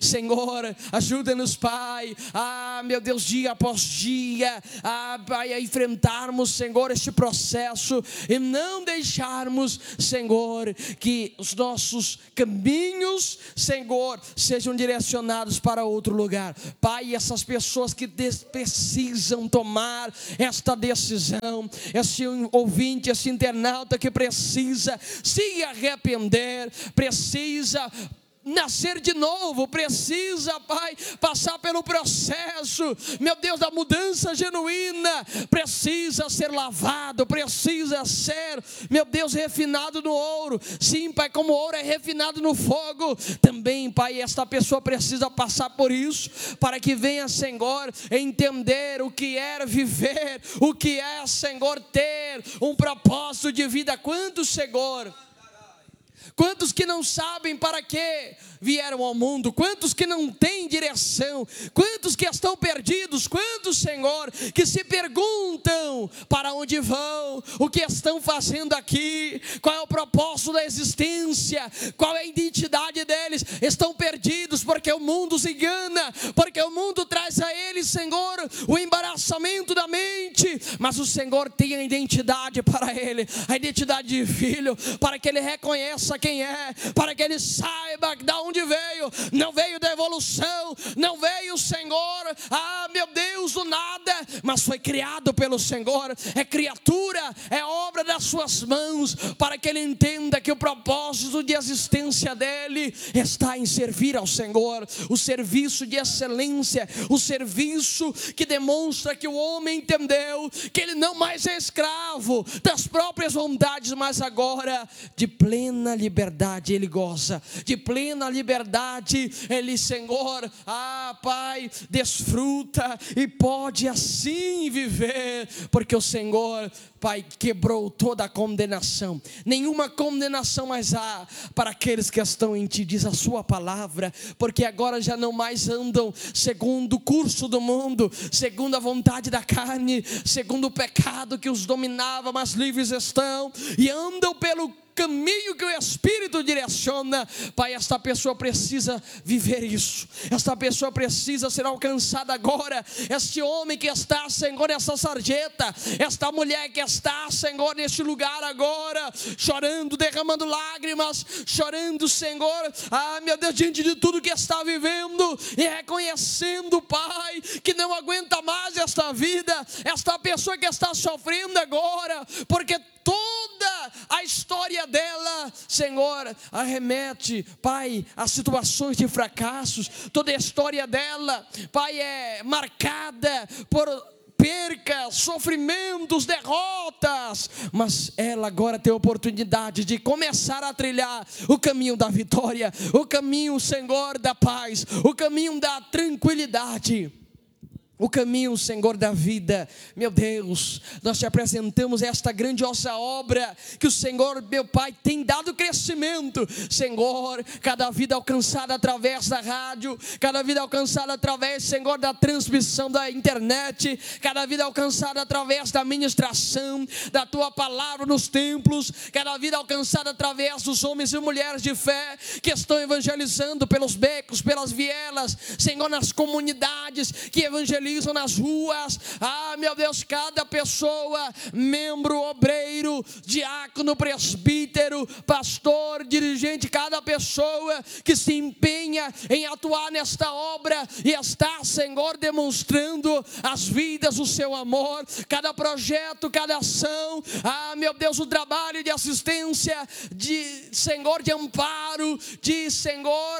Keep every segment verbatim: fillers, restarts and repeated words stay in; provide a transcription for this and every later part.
Senhor, ajuda-nos, Pai, ah, meu Deus, dia após dia, ah, Pai, a enfrentarmos, Senhor, este processo e não deixarmos, Senhor, que os nossos caminhos, Senhor, sejam direcionados para outro lugar. Pai, essas pessoas que precisam tomar esta decisão, esse ouvinte, esse internauta que precisa se arrepender, precisa nascer de novo, precisa, Pai, passar pelo processo, meu Deus, da mudança genuína, precisa ser lavado, precisa ser, meu Deus, refinado no ouro. Sim, Pai, como o ouro é refinado no fogo, também, Pai, esta pessoa precisa passar por isso, para que venha, Senhor, entender o que é viver, o que é, Senhor, ter um propósito de vida. Quantos, Senhor, quantos que não sabem para que vieram ao mundo, quantos que não têm direção, quantos que estão perdidos, quantos, Senhor, que se perguntam para onde vão, o que estão fazendo aqui, qual é o propósito da existência, qual é a identidade deles. Estão perdidos porque o mundo os engana, porque o mundo traz a eles, Senhor, o embaraçamento da mente, mas o Senhor tem a identidade para ele, a identidade de filho, para que ele reconheça quem é, para que ele saiba de onde veio. Não veio da evolução, não veio, Senhor, ah, meu Deus, do nada, mas foi criado pelo Senhor, é criatura, é obra das suas mãos, para que ele entenda que o propósito de existência dele está em servir ao Senhor, o serviço de excelência, o serviço que demonstra que o homem entendeu que ele não mais é escravo das próprias vontades, mas agora de plena liberdade ele goza, de plena liberdade ele, Senhor, ah, Pai, desfruta e pode assim viver, porque o Senhor, Pai, quebrou toda a condenação. Nenhuma condenação mais há para aqueles que estão em Ti, diz a Sua palavra, porque agora já não mais andam segundo o curso do mundo, segundo a vontade da carne, segundo o pecado que os dominava, mas livres estão e andam pelo caminho que o Espírito direciona. Pai, esta pessoa precisa viver isso, esta pessoa precisa ser alcançada agora. Este homem que está, Senhor, nessa sarjeta, esta mulher que está, Senhor, neste lugar agora, chorando, derramando lágrimas, chorando, Senhor, ah, meu Deus, diante de tudo que está vivendo e reconhecendo, Pai, que não aguenta mais esta vida, esta pessoa que está sofrendo agora, porque toda a história dela, Senhor, arremete, Pai, a situações de fracassos. Toda a história dela, Pai, é marcada por percas, sofrimentos, derrotas, mas ela agora tem a oportunidade de começar a trilhar o caminho da vitória, o caminho, Senhor, da paz, o caminho da tranquilidade, o caminho, Senhor, da vida. Meu Deus, nós te apresentamos esta grandiosa obra que o Senhor, meu Pai, tem dado crescimento. Senhor, cada vida alcançada através da rádio, cada vida alcançada através, Senhor, da transmissão da internet, cada vida alcançada através da ministração da Tua palavra nos templos, cada vida alcançada através dos homens e mulheres de fé que estão evangelizando pelos becos, pelas vielas, Senhor, nas comunidades, que evangelizam nas ruas. Ah, meu Deus, cada pessoa, membro, obreiro, diácono, presbítero, pastor, dirigente, cada pessoa que se empenha em atuar nesta obra e está, Senhor, demonstrando as vidas, o seu amor, cada projeto, cada ação, ah, meu Deus, o trabalho de assistência, de, Senhor, de amparo, de, Senhor,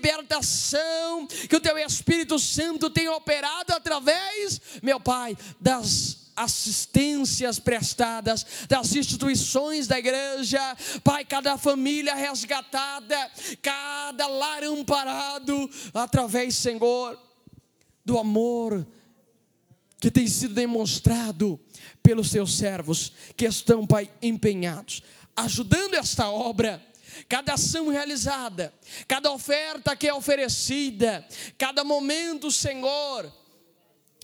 libertação, que o Teu Espírito Santo tem operado através através, meu Pai, das assistências prestadas, das instituições da igreja, Pai, cada família resgatada, cada lar amparado, através, Senhor, do amor que tem sido demonstrado pelos Teus servos, que estão, Pai, empenhados, ajudando esta obra. Cada ação realizada, cada oferta que é oferecida, cada momento, Senhor,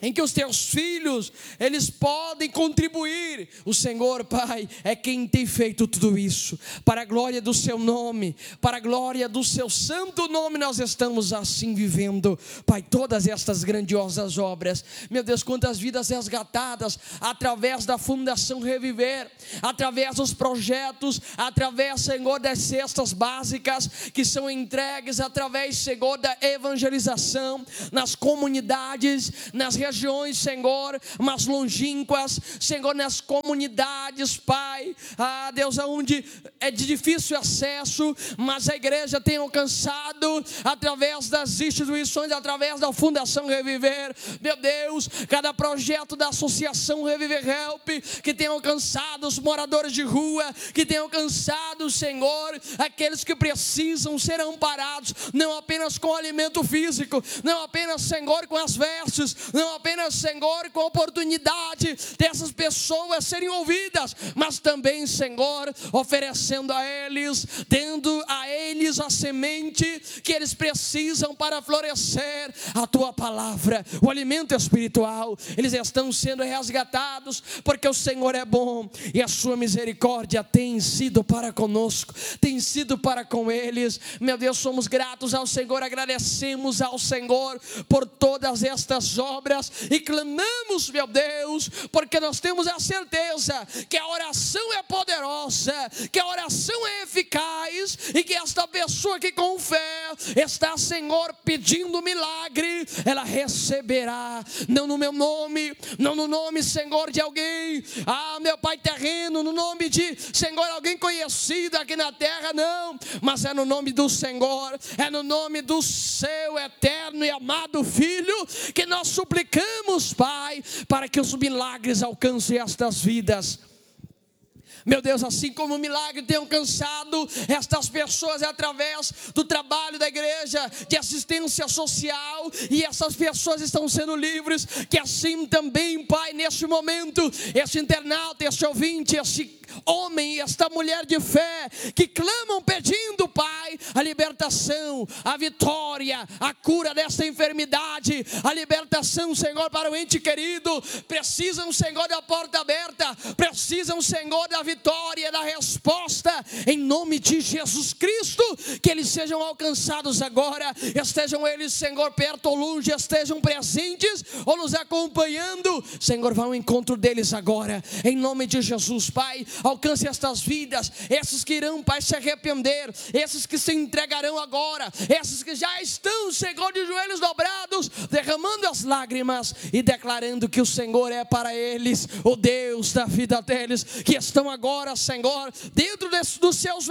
em que os teus filhos, eles podem contribuir. O Senhor, Pai, é quem tem feito tudo isso, para a glória do seu nome, para a glória do seu santo nome, nós estamos assim vivendo, Pai, todas estas grandiosas obras. Meu Deus, quantas vidas resgatadas, através da Fundação Reviver, através dos projetos, através, Senhor, das cestas básicas, que são entregues, através, Senhor, da evangelização, nas comunidades, nas regiões, regiões, Senhor, mais longínquas, Senhor, nas comunidades, Pai, ah, Deus, aonde é de difícil acesso, mas a igreja tem alcançado, através das instituições, através da Fundação Reviver, meu Deus, cada projeto da Associação Reviver Help, que tem alcançado os moradores de rua, que tem alcançado, Senhor, aqueles que precisam ser amparados, não apenas com alimento físico, não apenas, Senhor, com as vestes, não apenas, Senhor, com a oportunidade dessas pessoas serem ouvidas, mas também, Senhor, oferecendo a eles, dando a eles a semente que eles precisam para florescer a tua palavra, o alimento espiritual. Eles estão sendo resgatados, porque o Senhor é bom e a sua misericórdia tem sido para conosco, tem sido para com eles. Meu Deus, somos gratos ao Senhor, agradecemos ao Senhor por todas estas obras e clamamos, meu Deus, porque nós temos a certeza que a oração é poderosa, que a oração é eficaz e que esta pessoa que com fé está, Senhor, pedindo milagre, ela receberá, não no meu nome, não no nome, Senhor, de alguém, ah, meu Pai terreno, no nome de, Senhor, alguém conhecido aqui na terra, não, mas é no nome do Senhor, é no nome do seu eterno e amado Filho que nós suplicamos, Pai, para que os milagres alcancem estas vidas. Meu Deus, assim como o milagre tem alcançado estas pessoas através do trabalho da igreja, de assistência social, e essas pessoas estão sendo livres, que assim também, Pai, neste momento, este internauta, este ouvinte, este homem e esta mulher de fé, que clamam pedindo, Pai, a libertação, a vitória, a cura desta enfermidade, a libertação, Senhor, para o ente querido, precisam, Senhor, da porta aberta, precisam, Senhor, da vitória, da resposta, em nome de Jesus Cristo, que eles sejam alcançados agora, estejam eles, Senhor, perto ou longe, estejam presentes ou nos acompanhando, Senhor, vá ao encontro deles agora, em nome de Jesus, Pai, alcance estas vidas, esses que irão, Pai, se arrepender, esses que se entregarão agora, esses que já estão, Senhor, de joelhos dobrados, derramando as lágrimas e declarando que o Senhor é para eles o Deus da vida deles, que estão agora, Senhor, dentro desse, dos seus